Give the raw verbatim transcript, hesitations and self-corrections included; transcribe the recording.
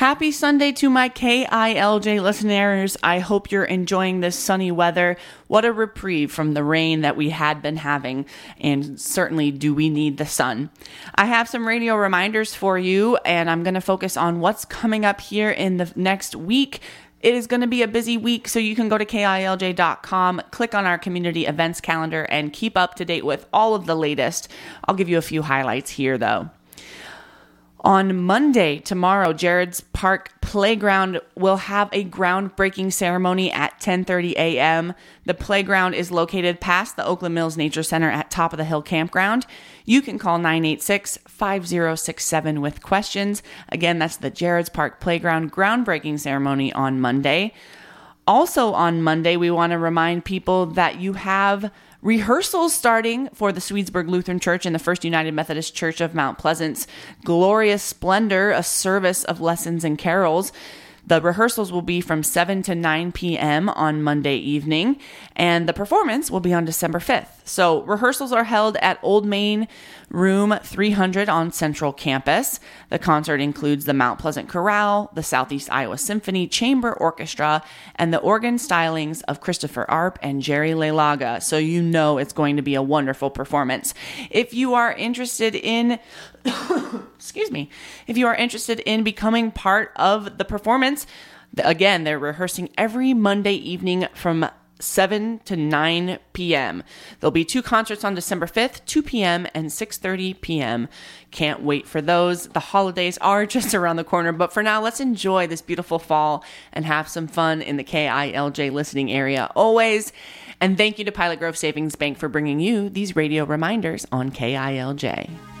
Happy Sunday to my K I L J listeners. I hope you're enjoying this sunny weather. What a reprieve from the rain that we had been having, and certainly do we need the sun. I have some radio reminders for you, and I'm going to focus on what's coming up here in the next week. It is going to be a busy week, so you can go to K I L J dot com, click on our community events calendar, and keep up to date with all of the latest. I'll give you a few highlights here, though. On Monday, tomorrow, Jared's Park Playground will have a groundbreaking ceremony at ten thirty a.m. The playground is located past the Oakland Mills Nature Center at Top of the Hill Campground. You can call nine eight six, five zero six seven with questions. Again, that's the Jared's Park Playground groundbreaking ceremony on Monday. Also on Monday, we want to remind people that you have rehearsals starting for the Swedesburg Lutheran Church and the First United Methodist Church of Mount Pleasant's Glorious Splendor, a service of lessons and carols. The rehearsals will be from seven to nine p.m. on Monday evening, and the performance will be on December fifth. So rehearsals are held at Old Main Room three hundred on Central Campus. The concert includes the Mount Pleasant Chorale, the Southeast Iowa Symphony Chamber Orchestra, and the organ stylings of Christopher Arp and Jerry Lelaga. So you know it's going to be a wonderful performance. If you are interested in excuse me, if you are interested in becoming part of the performance, again, they're rehearsing every Monday evening from seven to nine p.m. There'll be two concerts on December fifth, two p.m. and six thirty p.m. Can't wait for those. The holidays are just around the corner, but for now, let's enjoy this beautiful fall and have some fun in the K I L J listening area always. And thank you to Pilot Grove Savings Bank for bringing you these radio reminders on K I L J.